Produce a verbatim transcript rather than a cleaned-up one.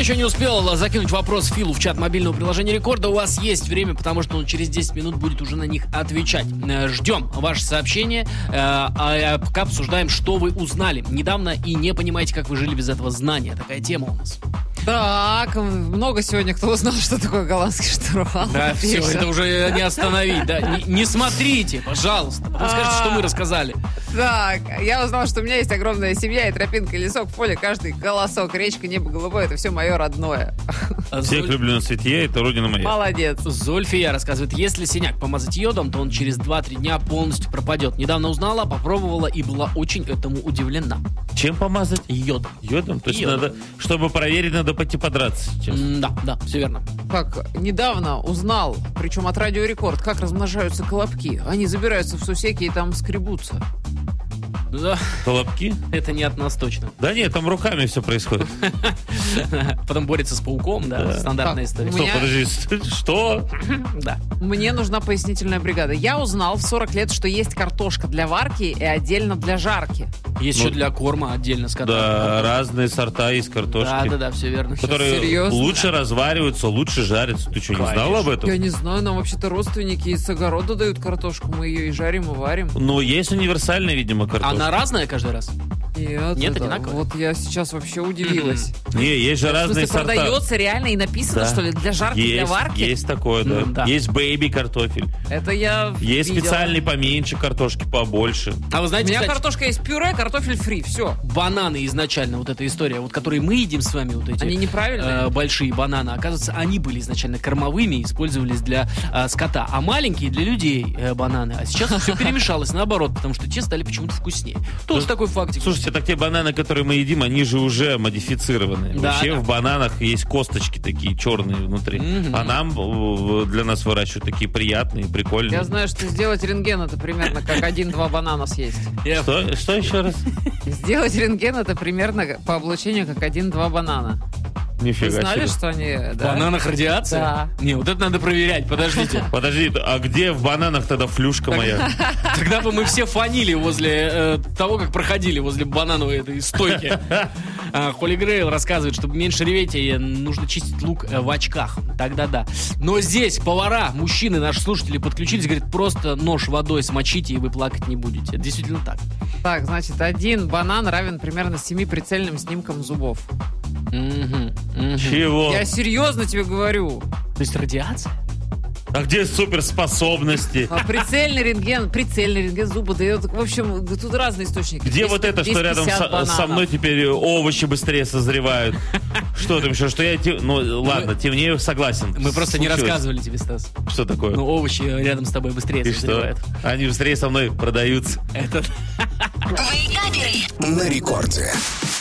еще не успел закинуть вопрос Филу в чат мобильного приложения Рекорда. У вас есть время, потому что он через десять минут будет уже на них отвечать. Ждем ваше сообщение, а пока обсуждаем, что вы узнали недавно и не понимаете, как вы жили без этого знания. Такая тема у нас. Так, много сегодня кто узнал, что такое голландский штурвал. Да, все, это уже не остановить. Да. Не, не смотрите, пожалуйста. Потом скажете, что мы рассказали. Так, я узнала, что у меня есть огромная семья и тропинка, лесок, в поле, каждый голосок, речка, небо голубое, это все мое родное. Всех люблю на свете я, это родина моя. Молодец. Зольфия рассказывает, если синяк помазать йодом, то он через два-три дня полностью пропадет. Недавно узнала, попробовала и была очень этому удивлена. Чем помазать? Йодом. Йодом? То есть Йодом. надо, чтобы проверить, надо пойти подраться сейчас. М, Да, да, все верно. Так, недавно узнал, причем от Радио Рекорд, как размножаются колобки. Они забираются в сусеки и там скребутся. Да, Колобки? это не от нас точно. Да нет, там руками все происходит. Потом борется с пауком, да, Да. стандартная Так, история. у Стоп, меня- подожди, ст- что? Да. Мне нужна пояснительная бригада. Я узнал в сорок лет, что есть картошка для варки и отдельно для жарки. Есть Ну, еще для корма отдельно скота. Да, разные сорта есть Да, картошки, да, да, все верно. которые Серьезно? лучше развариваются, лучше жарятся. Ты что, не знал Конечно. об этом? Я не знаю, нам вообще-то родственники из огорода дают картошку. Мы ее и жарим, и варим. Ну, есть универсальная, видимо, картошка. Она разная каждый раз? Нет, Нет, это- одинаково? Вот я сейчас вообще удивилась. Не, есть же В разные смысле, сорта. продается реально и написано, Да. что ли, для жарки, Есть, для варки? есть такое, да. М, да. Есть бэйби картофель. Это я Есть видела. специальный поменьше картошки, побольше. А вы У знаете, меня кстати, картошка есть пюре, картофель фри, все. бананы изначально, вот эта история, вот которые мы едим с вами, вот эти Они неправильные? э, большие бананы, оказывается, они были изначально кормовыми, использовались для э, скота, а маленькие для людей э, бананы. А сейчас все перемешалось наоборот, потому что те стали почему-то вкуснее. Тоже Ну, такой фактик. Слушайте, так те бананы, которые мы едим, они же уже модифицированы. Да, Вообще да. в бананах есть косточки такие черные внутри. Мгм. А нам э, для нас выращивают такие приятные, прикольные. Я знаю, что сделать рентген это примерно как один-два банана съесть. Я- Что, что еще раз? Сделать рентген это примерно по облучению как один-два банана. Вы Нифига знали, себе. что они... В да? бананах радиация? Да. Не, вот это надо проверять, подождите. Подожди, а где в бананах тогда флюшка моя? Тогда бы мы все фанили возле э, того, как проходили возле банановой этой стойки. А, Холли Грейл рассказывает, чтобы меньше реветь, э, нужно чистить лук э, в очках. Тогда да. Но здесь повара, мужчины, наши слушатели подключились, говорят, просто нож водой смочите, и вы плакать не будете. Это действительно так. Так, значит, один банан равен примерно семи прицельным снимкам зубов. Мгм, мгм. Чего? Я серьезно тебе говорю. То есть радиация? А где суперспособности? А прицельный рентген, прицельный рентген зуба дает. В общем, тут разные источники. Где Есть- вот это, есть что рядом пятьдесят со, бананов. со мной теперь овощи быстрее созревают? Что там еще? Что я... те- Ну, ладно, темнее согласен. Мы просто не Случилось. рассказывали тебе, Стас. Что такое? Ну, овощи рядом с тобой быстрее И что? созревают. Они быстрее со мной продаются. Это... Вейкаперы. На рекорде.